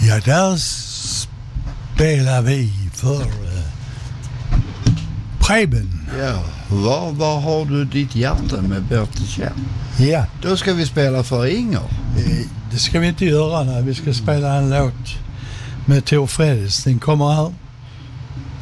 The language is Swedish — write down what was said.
Ja, där spelar vi för Preben. Ja, var har du ditt hjärta med Bertil Kjell? Ja, Då ska vi spela för Inger. det ska vi inte göra när vi ska spela en låt med Tor Fredis. Den kommer här.